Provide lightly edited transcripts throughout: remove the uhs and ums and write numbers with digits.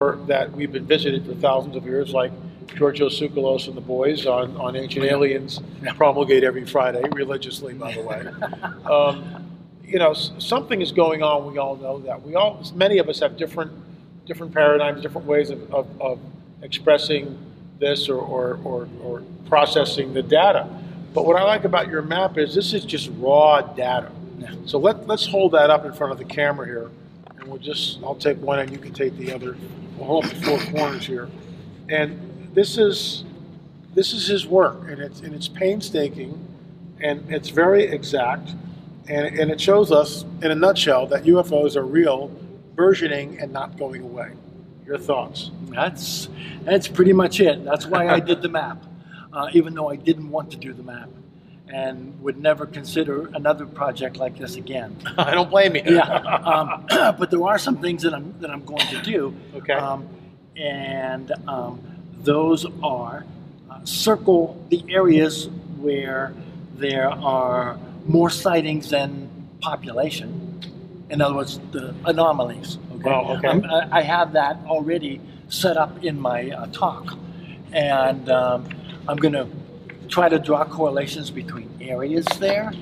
that we've been visited for thousands of years, like Giorgio Tsoukalos and the boys on Ancient Aliens, promulgate every Friday, religiously, by the way. Something is going on. We all know that. Many of us have different paradigms, different ways of expressing this or processing the data. But what I like about your map is this is just raw data. Yeah. So let's hold that up in front of the camera here, and I'll take one and you can take the other. We'll hold up the four corners here, and this is his work, and it's painstaking, and it's very exact, and it shows us in a nutshell that UFOs are real, burgeoning, and not going away. Your thoughts? That's pretty much it. That's why I did the map, even though I didn't want to do the map, and would never consider another project like this again. I don't blame you. Yeah, but there are some things that I'm going to do. Okay. Those are circle the areas where there are more sightings than population. In other words, the anomalies. Okay. Wow, okay. I have that already set up in my talk, and I'm going to try to draw correlations between areas there.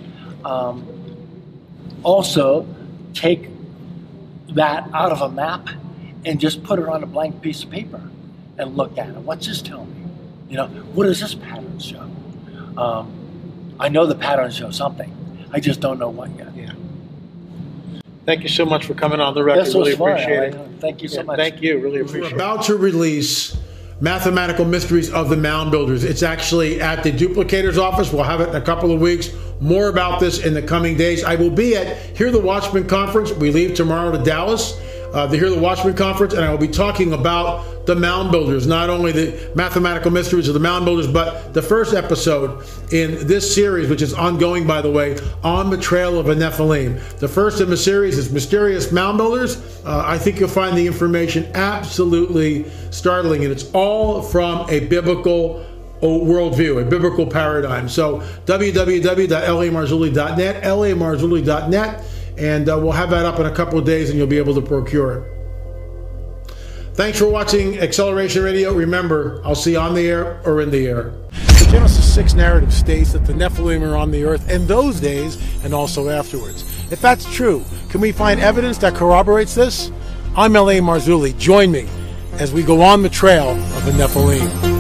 Also, take that out of a map and just put it on a blank piece of paper and look at it. What's this tell me? What does this pattern show? I know the pattern shows something. I just don't know what yet. Yeah. Thank you so much for coming on the record. Really appreciate it. Thank you so much. Thank you. Really appreciate it. We're about to release Mathematical Mysteries of the Mound Builders. It's actually at the Duplicator's office. We'll have it in a couple of weeks. More about this in the coming days. I will be at Hear the Watchman Conference. We leave tomorrow to Dallas, the Hear the Watchman Conference, and I will be talking about the Mound Builders, not only the Mathematical Mysteries of the Mound Builders, but the first episode in this series, which is ongoing, by the way, On the Trail of a Nephilim. The first in the series is Mysterious Mound Builders. I think you'll find the information absolutely startling, and it's all from a biblical worldview, a biblical paradigm. So www.lamarzulli.net, lamarzulli.net, and we'll have that up in a couple of days, and you'll be able to procure it. Thanks for watching Acceleration Radio. Remember, I'll see you on the air or in the air. The Genesis 6 narrative states that the Nephilim are on the earth in those days and also afterwards. If that's true, can we find evidence that corroborates this? I'm L.A. Marzulli. Join me as we go on the trail of the Nephilim.